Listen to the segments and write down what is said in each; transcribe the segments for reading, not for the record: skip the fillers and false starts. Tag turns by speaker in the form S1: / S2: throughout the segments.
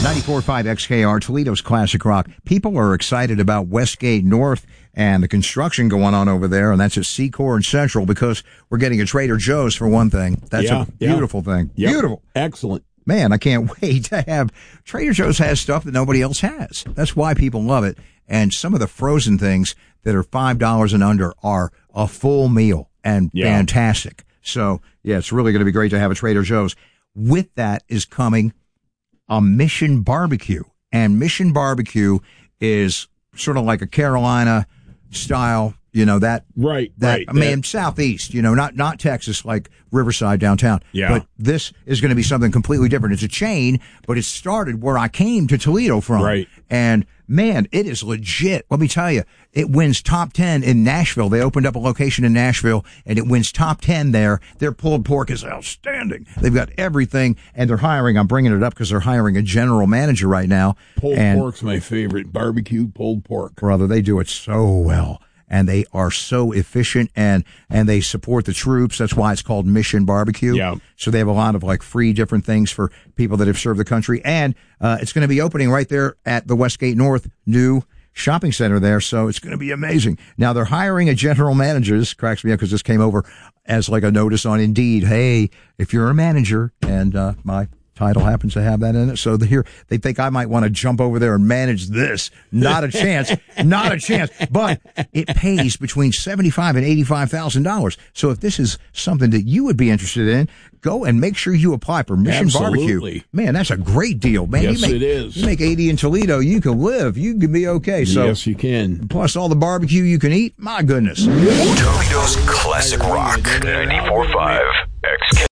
S1: 94.5 XKR, Toledo's Classic Rock. People are excited about Westgate North and the construction going on over there, and that's at Secor and Central, because we're getting a Trader Joe's for one thing. That's a beautiful thing. Yep. Beautiful.
S2: Excellent.
S1: Man, I can't wait to have Trader Joe's has stuff that nobody else has. That's why people love it. And some of the frozen things that are $5 and under are a full meal and fantastic. So, yeah, it's really going to be great to have a Trader Joe's. With that is coming a Mission Barbecue. And Mission Barbecue is sort of like a Carolina style, Southeast, not Texas, like Riverside downtown. Yeah. But this is going to be something completely different. It's a chain, but it started where I came to Toledo from. Right. And man, it is legit. Let me tell you, it wins top 10 in Nashville. They opened up a location in Nashville and it wins top 10 there. Their pulled pork is outstanding. They've got everything, and they're hiring. I'm bringing it up because they're hiring a general manager right now.
S2: Pulled pork's my favorite. Barbecue pulled pork.
S1: Brother, they do it so well. And they are so efficient, and they support the troops. That's why it's called Mission Barbecue. Yeah. So they have a lot of free different things for people that have served the country. And it's going to be opening right there at the Westgate North new shopping center there. So it's going to be amazing. Now they're hiring a general manager. This cracks me up because this came over as a notice on Indeed. Hey, if you're a manager, and my title happens to have that in it. So they think I might want to jump over there and manage this. Not a chance. Not a chance. But it pays between $75,000 and $85,000. So if this is something that you would be interested in, go and make sure you apply for Mission Barbecue. Man, that's a great deal, man.
S2: Yes, it is.
S1: You make 80 in Toledo, you can live. You can be okay. So,
S2: yes, you can.
S1: Plus all the barbecue you can eat. My goodness.
S3: Toledo's Classic Rock. 94.5 XK.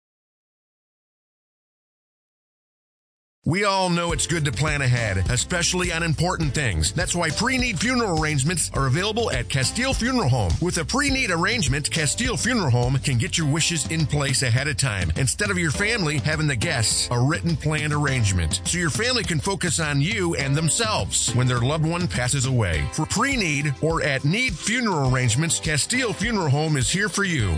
S4: We all know it's good to plan ahead, especially on important things. That's why pre-need funeral arrangements are available at Castile Funeral Home. With a pre-need arrangement, Castile Funeral Home can get your wishes in place ahead of time, instead of your family having the guests a written planned arrangement, so your family can focus on you and themselves when their loved one passes away. For pre-need or at need funeral arrangements, Castile Funeral Home is here for you.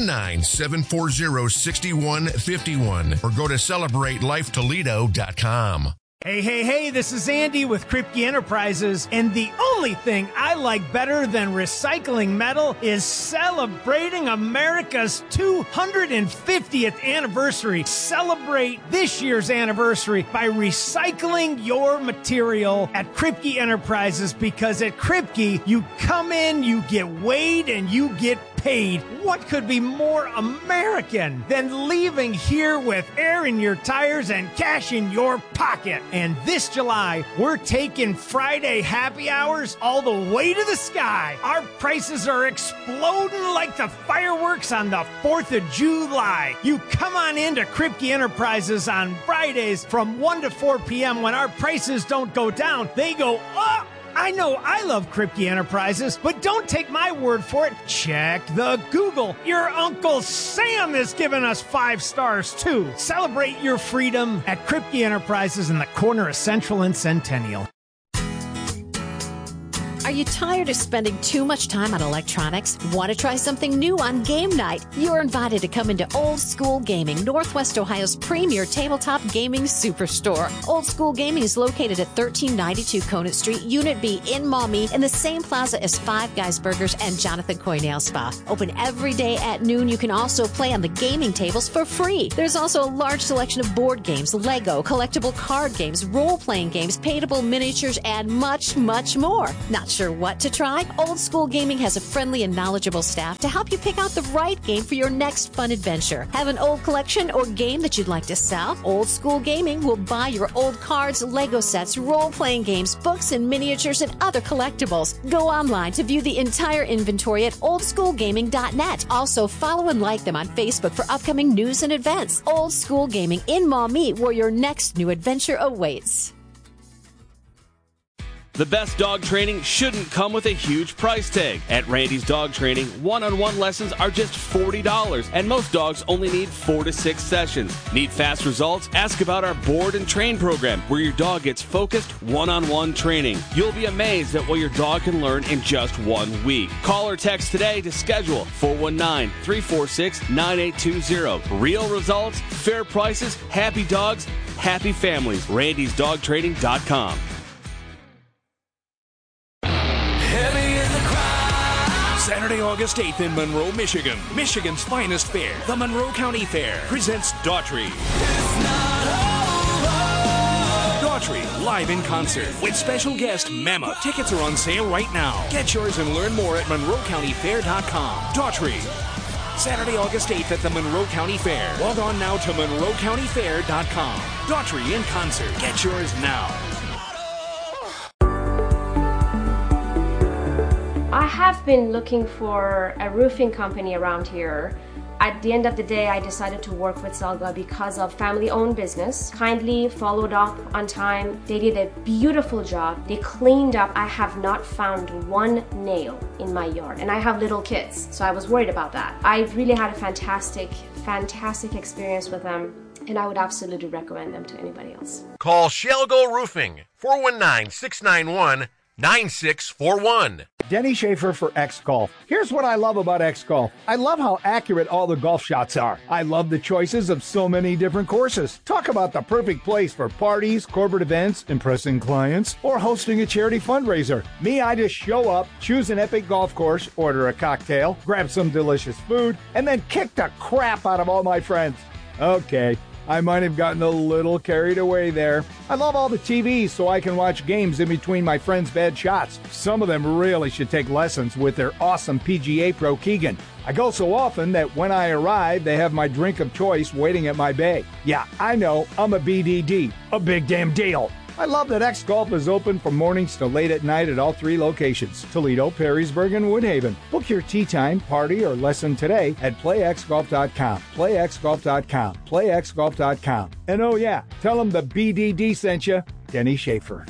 S4: 419-740-6151 or go to CelebrateLifeToledo.com.
S5: Hey, this is Andy with Kripke Enterprises, and the only thing I like better than recycling metal is celebrating America's 250th anniversary. Celebrate this year's anniversary by recycling your material at Kripke Enterprises, because at Kripke, you come in, you get weighed, and you get paid. What could be more American than leaving here with air in your tires and cash in your pocket? And this July, we're taking Friday happy hours all the way to the sky. Our prices are exploding like the fireworks on the 4th of July. You come on into Kripke Enterprises on Fridays from 1 to 4 p.m. when our prices don't go down, they go up. I know I love Kripke Enterprises, but don't take my word for it. Check the Google. Your Uncle Sam is giving us 5 stars, too. Celebrate your freedom at Kripke Enterprises in the corner of Central and Centennial.
S6: Are you tired of spending too much time on electronics? Want to try something new on game night? You're invited to come into Old School Gaming, Northwest Ohio's premier tabletop gaming superstore. Old School Gaming is located at 1392 Conant Street, Unit B in Maumee, in the same plaza as Five Guys Burgers and Jonathan Coy Nail Spa. Open every day at noon. You can also play on the gaming tables for free. There's also a large selection of board games, Lego, collectible card games, role-playing games, paintable miniatures, and much, much more. Not sure what to try? Old School Gaming has a friendly and knowledgeable staff to help you pick out the right game for your next fun adventure. Have an old collection or game that you'd like to sell? Old School Gaming will buy your old cards, Lego sets, role-playing games, books, and miniatures, and other collectibles. Go online to view the entire inventory at oldschoolgaming.net. Also, follow and like them on Facebook for upcoming news and events. Old School Gaming in Maumee, where your next new adventure awaits.
S7: The best dog training shouldn't come with a huge price tag. At Randy's Dog Training, one-on-one lessons are just $40, and most dogs only need 4 to 6 sessions. Need fast results? Ask about our Board and Train program, where your dog gets focused one-on-one training. You'll be amazed at what your dog can learn in just 1 week. Call or text today to schedule 419-346-9820. Real results, fair prices, happy dogs, happy families. Randy'sDogTraining.com.
S8: Saturday, August 8th in Monroe, Michigan. Michigan's finest fair, the Monroe County Fair, presents Daughtry. Daughtry, live in concert with special guest Mama. Tickets are on sale right now. Get yours and learn more at MonroeCountyFair.com. Daughtry. Saturday, August 8th at the Monroe County Fair. Log on now to MonroeCountyFair.com. Daughtry in concert. Get yours now.
S9: I have been looking for a roofing company around here. At the end of the day, I decided to work with Zelga because of family-owned business. Kindly followed up on time. They did a beautiful job. They cleaned up. I have not found one nail in my yard, and I have little kids, so I was worried about that. I really had a fantastic experience with them, and I would absolutely recommend them to anybody else.
S4: Call Shelgo Roofing, 419-691-9641.
S10: Denny Schaefer for X-Golf. Here's what I love about X-Golf. I love how accurate all the golf shots are. I love the choices of so many different courses. Talk about the perfect place for parties, corporate events, impressing clients, or hosting a charity fundraiser. Me, I just show up, choose an epic golf course, order a cocktail, grab some delicious food, and then kick the crap out of all my friends. Okay, I might have gotten a little carried away there. I love all the TVs so I can watch games in between my friends' bad shots. Some of them really should take lessons with their awesome PGA Pro Keegan. I go so often that when I arrive, they have my drink of choice waiting at my bay. Yeah, I know, I'm a BDD, a big damn deal. I love that X-Golf is open from mornings to late at night at all 3 locations, Toledo, Perrysburg, and Woodhaven. Book your tee time, party, or lesson today at playxgolf.com. Playxgolf.com. Playxgolf.com. And oh yeah, tell them the BDD sent you, Denny Schaefer.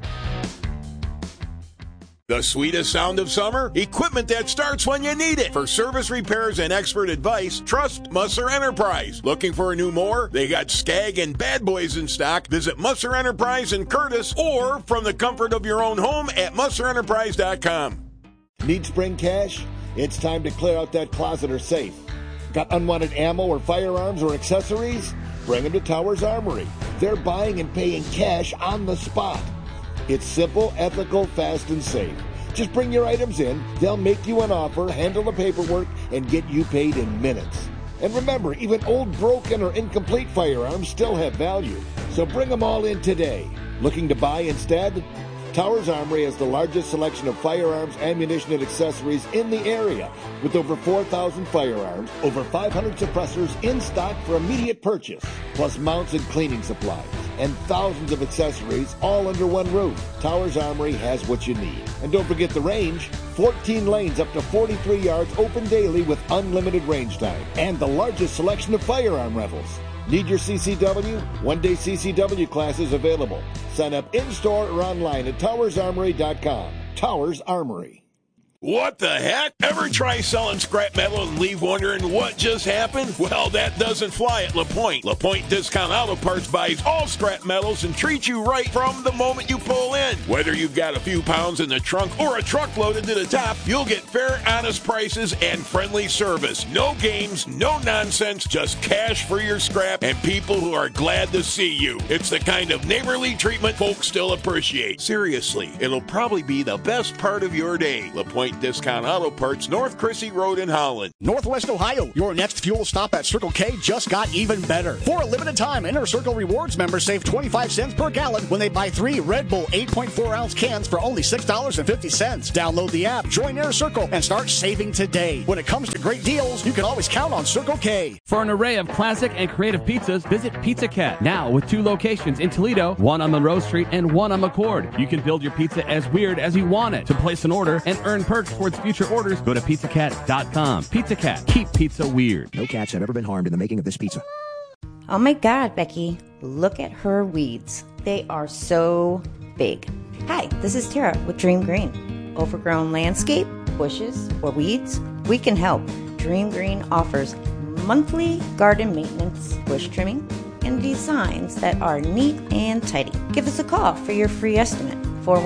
S2: The sweetest sound of summer? Equipment that starts when you need it. For service repairs and expert advice, trust Musser Enterprise. Looking for a new mower? They got Skag and Bad Boys in stock. Visit Musser Enterprise in Curtis or from the comfort of your own home at MusserEnterprise.com.
S11: Need spring cash? It's time to clear out that closet or safe. Got unwanted ammo or firearms or accessories? Bring them to Towers Armory. They're buying and paying cash on the spot. It's simple, ethical, fast, and safe. Just bring your items in, they'll make you an offer, handle the paperwork, and get you paid in minutes. And remember, even old, broken, or incomplete firearms still have value. So bring them all in today. Looking to buy instead? Towers Armory has the largest selection of firearms, ammunition, and accessories in the area, with over 4,000 firearms, over 500 suppressors in stock for immediate purchase, plus mounts and cleaning supplies, and thousands of accessories all under one roof. Towers Armory has what you need. And don't forget the range. 14 lanes up to 43 yards open daily with unlimited range time, and the largest selection of firearm rentals. Need your CCW? One-day CCW classes available. Sign up in-store or online at towersarmory.com. Towers Armory.
S2: What the heck? Ever try selling scrap metal and leave wondering what just happened? Well, that doesn't fly at LaPointe. LaPointe Discount Auto Parts buys all scrap metals and treats you right from the moment you pull in. Whether you've got a few pounds in the trunk or a truck loaded to the top, you'll get fair, honest prices and friendly service. No games, no nonsense, just cash for your scrap and people who are glad to see you. It's the kind of neighborly treatment folks still appreciate. Seriously, it'll probably be the best part of your day. LaPointe Discount Auto Parts, North Crissy Road in Holland.
S12: Northwest Ohio, your next fuel stop at Circle K just got even better. For a limited time, Inner Circle Rewards members save 25 cents per gallon when they buy 3 Red Bull 8.4-ounce cans for only $6.50. Download the app, join Inner Circle, and start saving today. When it comes to great deals, you can always count on Circle K.
S13: For an array of classic and creative pizzas, visit Pizza Cat. Now with 2 locations in Toledo, one on Monroe Street and one on McCord. You can build your pizza as weird as you want it. To place an order and earn perks towards future orders, go to pizzacat.com. Pizza Cat. Keep pizza weird.
S14: No cats have ever been harmed in the making of this pizza.
S15: Oh my God, Becky. Look at her weeds. They are so big. Hi, this is Tara with Dream Green. Overgrown landscape, bushes, or weeds? We can help. Dream Green offers monthly garden maintenance, bush trimming, and designs that are neat and tidy. Give us a call for your free estimate.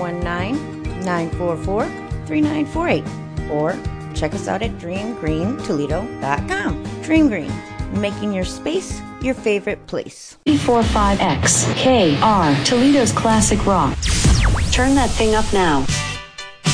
S15: 419-944-3948 or check us out at dreamgreentoledo.com. Dream Green, making your space your favorite place.
S16: 345XKR, Toledo's Classic Rock. Turn that thing up now.